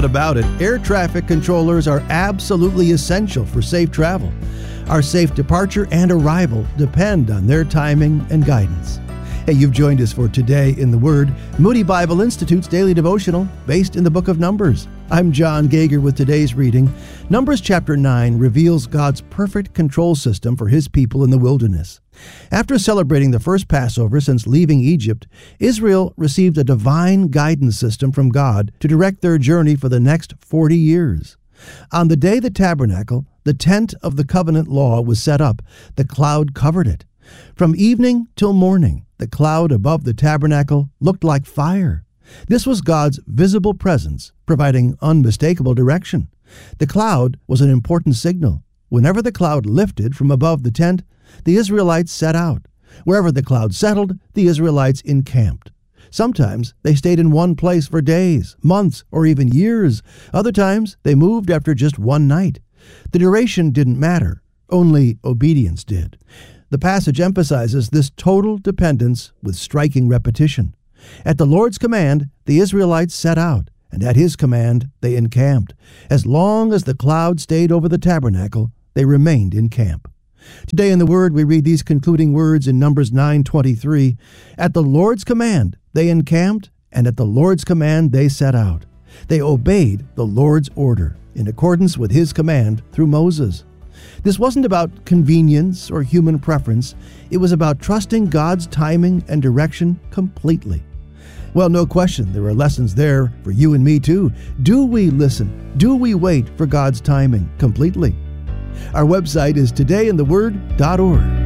About it, air traffic controllers are absolutely essential for safe travel. Our safe departure and arrival depend on their timing and guidance. Hey, you've joined us for Today in the Word, Moody Bible Institute's daily devotional based in the book of Numbers. I'm John Gager with today's reading. Numbers chapter 9 reveals God's perfect control system for His people in the wilderness. After celebrating the first Passover since leaving Egypt, Israel received a divine guidance system from God to direct their journey for the next 40 years. On the day the tabernacle, the tent of the covenant law, was set up, the cloud covered it. From evening till morning, the cloud above the tabernacle looked like fire. This was God's visible presence, providing unmistakable direction. The cloud was an important signal. Whenever the cloud lifted from above the tent, the Israelites set out. Wherever the cloud settled, the Israelites encamped. Sometimes they stayed in one place for days, months, or even years. Other times they moved after just one night. The duration didn't matter, only obedience did. The passage emphasizes this total dependence with striking repetition. At the Lord's command, the Israelites set out, and at His command, they encamped. As long as the cloud stayed over the tabernacle, they remained in camp. Today in the Word, we read these concluding words in Numbers 9:23. At the Lord's command, they encamped, and at the Lord's command, they set out. They obeyed the Lord's order in accordance with His command through Moses. This wasn't about convenience or human preference. It was about trusting God's timing and direction completely. Well, no question, there are lessons there for you and me too. Do we listen? Do we wait for God's timing completely? Our website is todayintheword.org.